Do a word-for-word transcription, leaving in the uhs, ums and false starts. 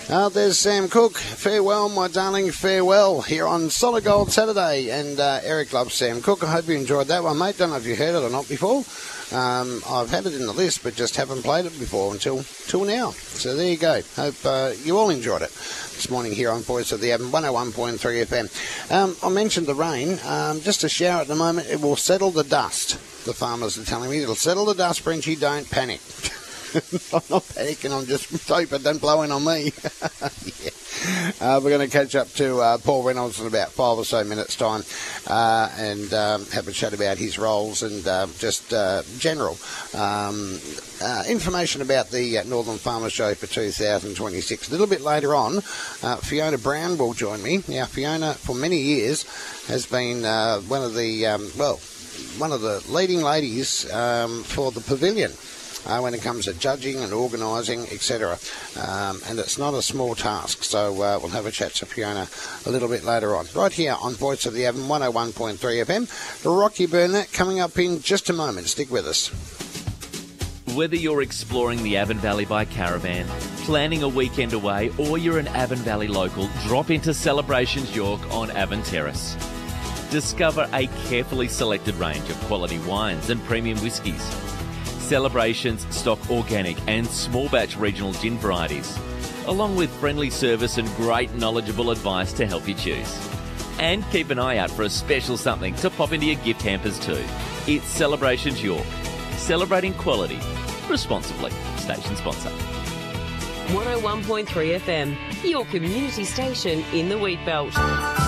Uh, there's Sam Cook. Farewell, my darling, farewell, here on Solid Gold Saturday. And uh, Eric loves Sam Cook. I hope you enjoyed that one, mate. Don't know if you heard it or not before. Um, I've had it in the list, but just haven't played it before until, until now. So there you go. Hope uh, you all enjoyed it this morning here on Voice of the Avon, one oh one point three F M. Um, I mentioned the rain. Um, just a shower at the moment. It will settle the dust, the farmers are telling me. It'll settle the dust, Frenchie. Don't panic. I'm not panicking, I'm just hoping it don't blow in on me. yeah. uh, we're going to catch up to uh, Paul Reynolds in about five or so minutes' time uh, and um, have a chat about his roles and uh, just uh, general um, uh, information about the uh, Northern Farmers Show for two thousand twenty-six. A little bit later on, uh, Fiona Brown will join me. Now, Fiona, for many years, has been uh, one of the, um, well, one of the leading ladies um, for the Pavilion. Uh, when it comes to judging and organising, et cetera. Um, and it's not a small task, so uh, we'll have a chat to Fiona a little bit later on. Right here on Voice of the Avon, one oh one point three F M. Rocky Burnett coming up in just a moment. Stick with us. Whether you're exploring the Avon Valley by caravan, planning a weekend away, or you're an Avon Valley local, drop into Celebrations York on Avon Terrace. Discover a carefully selected range of quality wines and premium whiskies. Celebrations stock organic and small batch regional gin varieties, along with friendly service and great knowledgeable advice to help you choose. And keep an eye out for a special something to pop into your gift hampers too. It's Celebrations York, celebrating quality responsibly. Station sponsor. one oh one point three F M, your community station in the Wheat Belt.